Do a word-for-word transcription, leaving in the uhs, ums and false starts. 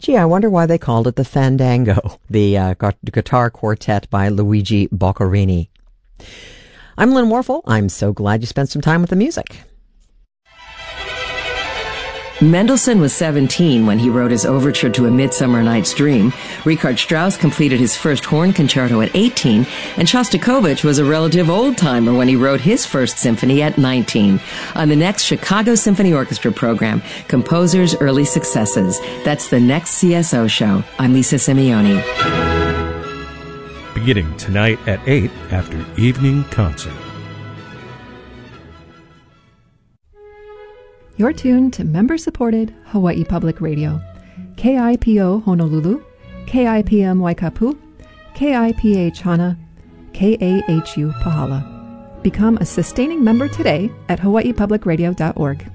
Gee, I wonder why they called it the Fandango, the uh, guitar quartet by Luigi Boccherini. I'm Lynn Warfel. I'm so glad you spent some time with the music. Mendelssohn was seventeen when he wrote his overture to A Midsummer Night's Dream. Richard Strauss completed his first horn concerto at eighteen, and Shostakovich was a relative old-timer when he wrote his first symphony at nineteen. On the next Chicago Symphony Orchestra program, Composers' Early Successes. That's the next C S O show. I'm Lisa Simeone. Beginning tonight at eight after Evening Concert. You're tuned to member-supported Hawaii Public Radio. K I P O Honolulu, K I P M Waikapu, K I P H Hana, K A H U Pahala. Become a sustaining member today at hawaii public radio dot org.